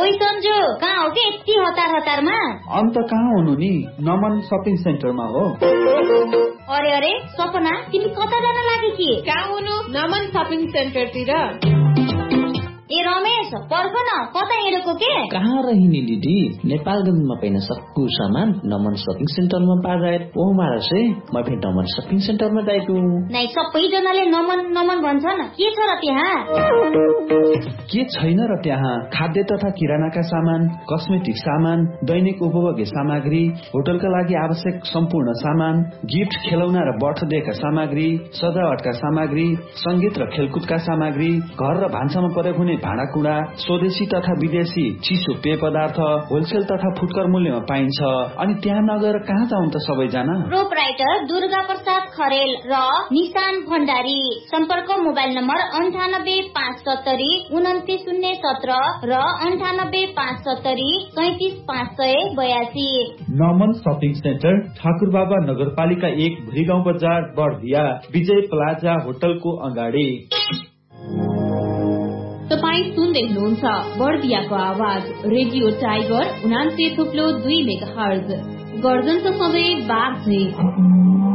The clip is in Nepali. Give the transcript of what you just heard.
ओइ सन्जु, कहाँ हो के यति हतारमा? अन्त कहाँ हुनु नि, नमन सपिङ सेन्टरमा हो। अरे अरे सपना, तिमी कता जान लागि कि? कहाँ हुनु? नमन सपिङ सेन्टरतिर। ए रमेश, पर्ख न, कता हिँडेको के? कहाँ रहिनी दिदी, नेपालगञ्जमा पाइन सक्कु सामान नमन सपिङ सेन्टरमा पाजाए। ओ मारसे, म फेरि नमन सपिङ सेन्टरमा जाइटु। नै सबैजनाले नमन नमन भन्छन्, के छ र त्यहाँ? के छैन र त्यहाँ? खाद्य तथा किरानाका सामान, कस्मेटिक सामान, दैनिक उपभोग्य सामग्री, होटलका लागि आवश्यक सम्पूर्ण सामान, गिफ्ट, खेलौना र बर्थडेका सामग्री, सजावटका सामग्री, संगीत र खेलकुदका सामग्री, घर र भान्सामा प्रयोग हुने भाँडाकुँडा, स्वदेशी तथा विदेशी चिसो पेय पदार्थ होलसेल तथा फुटकर मूल्यमा पाइन्छ। अनि त्यहाँ नगएर कहाँ जाउँ त सबैजना? प्रोपराइटर दुर्गा प्रसाद खरेल र निशान भण्डारी। सम्पर्क मोबाइल नम्बर 9857093017 र 9857037582। नमन सपिङ सेन्टर, ठाकुरबाबा नगरपालिका 1, भुरीगाउँ बजार, बर्दिया, विजय प्लाजा होटलको अगाडि। तपाईँ सुन्दै हुनुहुन्छ बर्दियाको आवाज रेडियो टाइगर 89.2 मेगाहर्ज। गर्जनको समय 12 बजे।